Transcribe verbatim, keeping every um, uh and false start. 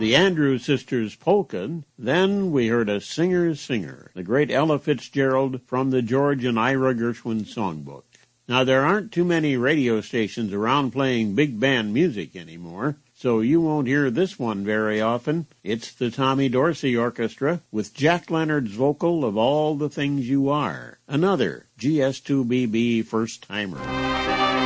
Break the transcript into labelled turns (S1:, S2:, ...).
S1: the Andrews Sisters polka. Then we heard a singer's singer, the great Ella Fitzgerald from the George and Ira Gershwin songbook. Now, there aren't too many radio stations around playing big band music anymore, so you won't hear this one very often. It's the Tommy Dorsey Orchestra with Jack Leonard's vocal of All the Things You Are, another G S two B B first-timer.